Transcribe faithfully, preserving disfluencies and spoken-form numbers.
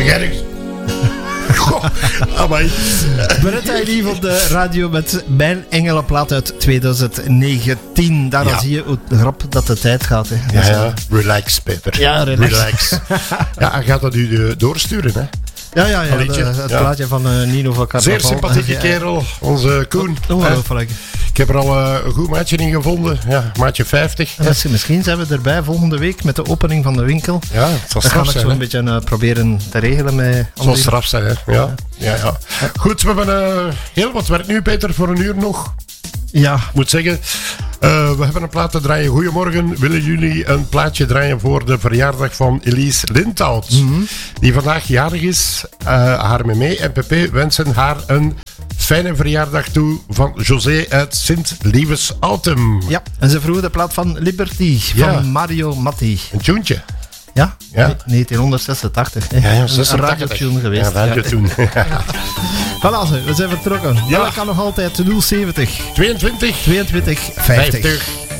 Gerks. Goh, amai. Beretta lief op de radio met Mijn Engelenplaat uit twintig negentien. Daar Ja. zie je hoe grap dat de tijd gaat. Hè. Ja, ja. Relax, Peter. Ja, relax. relax. Ja, hij gaat dat u uh, doorsturen, hè. Ja, ja, ja. Een liedje. De, het Ja. plaatje van uh, Nino van Carnaval. Zeer sympathieke Ja. kerel, onze Koen. Ongelooflijk. Ik heb er al uh, een goed maatje in gevonden. Ja, maatje vijftig. En misschien, misschien zijn we erbij volgende week met de opening van de winkel. Ja, het zal Dan ga straf ik zijn, zo hè. een beetje uh, proberen te regelen met Het zal André. straf zijn, hè. Ja. Ja, ja. Goed, we hebben uh, heel wat werk nu, Peter, voor een uur nog. Ja, Ik moet zeggen, uh, we hebben een plaat te draaien. Goedemorgen, willen jullie een plaatje draaien voor de verjaardag van Elise Lindhout? Mm-hmm. Die vandaag jarig is. Uh, haar meme en Pepe wensen haar een fijne verjaardag toe van José uit Sint-Lievens-Autum. ja, en ze vroegen de plaat van Liberty Ja. van Mario Matti. Een tuentje. Ja, Ja. negentienhonderdzesentachtig. hè. Ja, ja, Een zesentachtig. radiotune geweest. Ja, radiotune. Voilà, ze, we zijn vertrokken. Ja. Dat kan nog altijd nul zeventig tweeëntwintig, tweeëntwintig vijftig. vijftig.